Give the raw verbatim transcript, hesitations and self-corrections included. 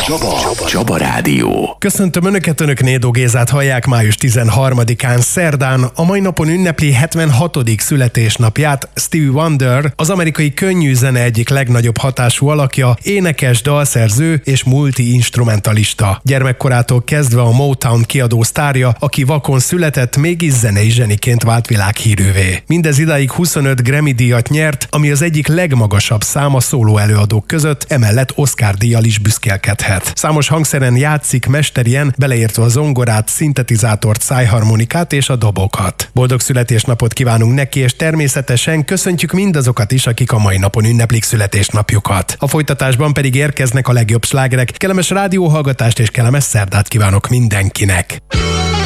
Csaba, Csaba Rádió. Köszöntöm Önöket, Önök Nédó Gézát hallják május tizenharmadikán szerdán. A mai napon ünnepli hetvenhatodik születésnapját Stevie Wonder, az amerikai könnyűzene egyik legnagyobb hatású alakja, énekes, dalszerző és multi-instrumentalista. Gyermekkorától kezdve a Motown kiadó sztárja, aki vakon született, mégis zenei zseniként vált világhírűvé. Mindez idáig huszonöt Grammy-díjat nyert, ami az egyik legmagasabb szám a szóló előadók között, emellett Oscar-díjjal is büszkélkedhet. Számos hangszeren játszik mesterien, beleértve a zongorát, szintetizátort, szájharmonikát és a dobokat. Boldog születésnapot kívánunk neki, és természetesen köszöntjük mindazokat is, akik a mai napon ünneplik születésnapjukat. A folytatásban pedig érkeznek a legjobb slágerek. Kellemes rádióhallgatást és kellemes szerdát kívánok mindenkinek!